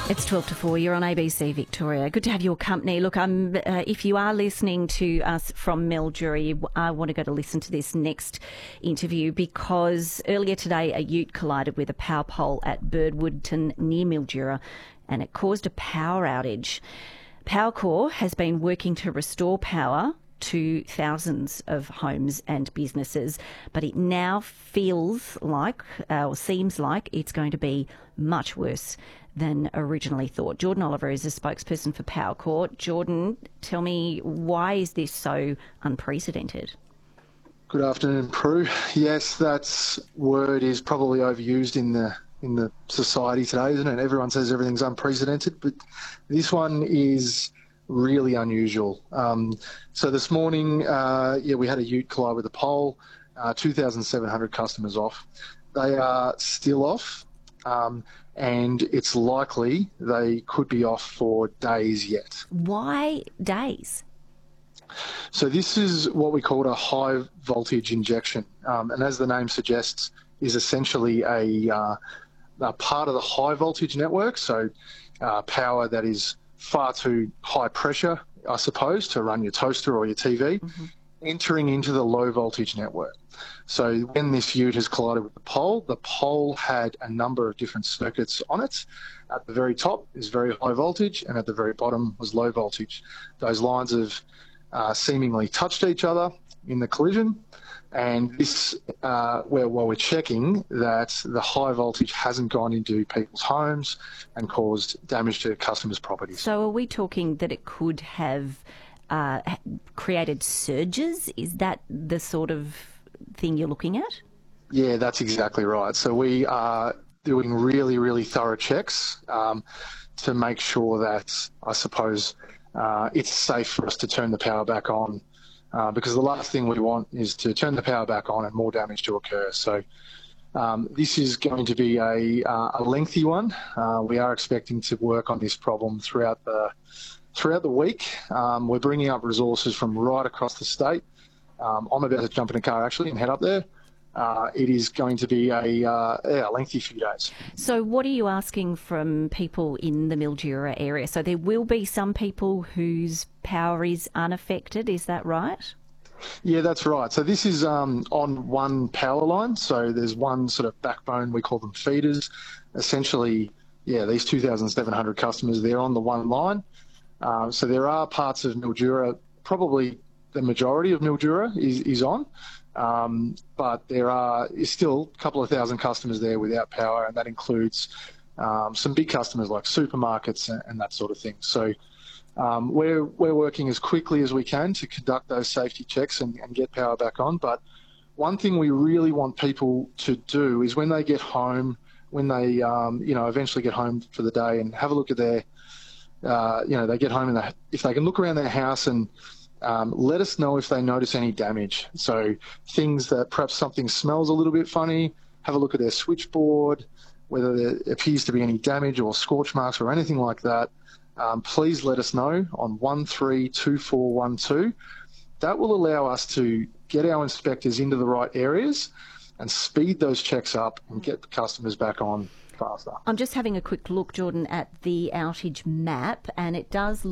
It's 12 to 4. You're on ABC Victoria. Good to have your company. Look, if you are listening to us from Mildura, you want to go to listen to this next interview because earlier today a ute collided with a power pole at Birdwoodton near Mildura and it caused a power outage. Powercor has been working to restore power to thousands of homes and businesses, but it now feels like, or seems like, it's going to be much worse than originally thought. Jordan Oliver is a spokesperson for Powercor. Jordan, tell me, why is this so unprecedented? Good afternoon, Prue. Yes, that word is probably overused in the society today, isn't it? Everyone says everything's unprecedented, but this one is really unusual. So this morning, we had a ute collide with a pole, 2,700 customers off. They are still off, and it's likely they could be off for days yet. Why days? So this is what we call a high voltage injection, and as the name suggests, is essentially a part of the high voltage network, so power that is far too high pressure, I suppose, to run your toaster or your TV, entering into the low voltage network. So when this ute has collided with the pole had a number of different circuits on it. At the very top is very high voltage, and at the very bottom was low voltage. Those lines have seemingly touched each other in the collision, and this, we're checking that the high voltage hasn't gone into people's homes and caused damage to customers' properties. So are we talking that it could have created surges? Is that the sort of thing you're looking at? Yeah, that's exactly right. So we are doing really, really thorough checks to make sure that, I suppose, it's safe for us to turn the power back on. Because the last thing we want is to turn the power back on and more damage to occur. So this is going to be a lengthy one. We are expecting to work on this problem throughout the week. We're bringing up resources from right across the state. I'm about to jump in a car actually and head up there. It is going to be a lengthy few days. So what are you asking from people in the Mildura area? So there will be some people whose power is unaffected, is that right? Yeah, that's right. So this is on one power line. So there's one sort of backbone, we call them feeders. Essentially, these 2,700 customers, they're on the one line. So there are parts of Mildura, probably the majority of Mildura is on. But there is still a couple of thousand customers there without power, and that includes some big customers like supermarkets and that sort of thing. So we're working as quickly as we can to conduct those safety checks and get power back on. But one thing we really want people to do is when they get home, when they eventually get home for the day and have a look at their, they get home and if they can look around their house and let us know if they notice any damage. So things that perhaps something smells a little bit funny, have a look at their switchboard, whether there appears to be any damage or scorch marks or anything like that. Please let us know on 132412. That will allow us to get our inspectors into the right areas and speed those checks up and get the customers back on faster. I'm just having a quick look, Jordan, at the outage map, and it does